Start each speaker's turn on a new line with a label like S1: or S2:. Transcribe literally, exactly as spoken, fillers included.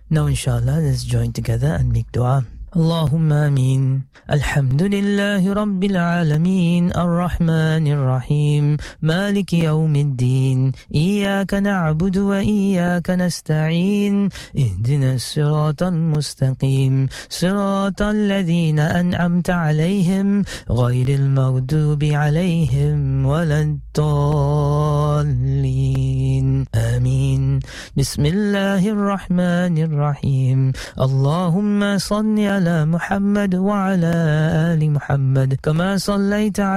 S1: Now inshallah, let's join together and make dua. اللهم آمين. الحمد لله رب العالمين الرحمن الرحيم مالك يوم الدين إياك نعبد وإياك نستعين اهدنا الصراط المستقيم صراط الذين أنعمت عليهم غير المغضوب عليهم ولا الضالين آمين. بسم الله الرحمن الرحيم. اللهم صل على محمد وعلى آل محمد كما صليت على